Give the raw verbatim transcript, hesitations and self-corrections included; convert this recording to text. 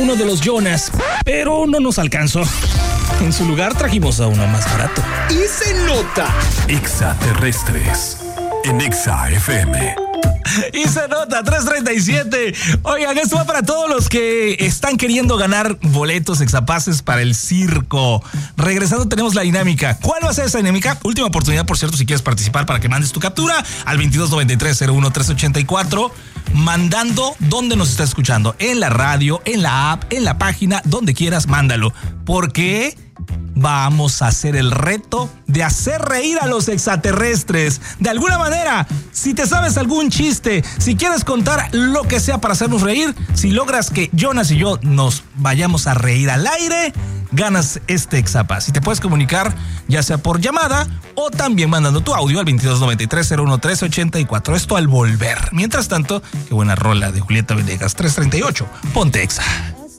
Uno de los Jonas, pero no nos alcanzó. En su lugar trajimos a uno más barato. Y se nota. Extraterrestres en Exa F M. Y se nota, tres treinta y siete. Oigan, esto va para todos los que están queriendo ganar boletos exapaces para el circo. Regresando tenemos la dinámica. ¿Cuál va a ser esa dinámica? Última oportunidad, por cierto, si quieres participar para que mandes tu captura al veintidós noventa y tres cero uno tres ochenta y cuatro. Mandando dónde nos estás escuchando. En la radio, en la app, en la página, donde quieras, mándalo. Porque vamos a hacer el reto de hacer reír a los extraterrestres. De alguna manera, si te sabes algún chiste, si quieres contar lo que sea para hacernos reír, si logras que Jonas y yo nos vayamos a reír al aire, ganas este exapass. Si te puedes comunicar, ya sea por llamada o también mandando tu audio al veintidós noventa y tres cero uno tres ochenta y cuatro. Esto al volver. Mientras tanto, qué buena rola de Julieta Venegas, tres treinta y ocho. Ponte Exa.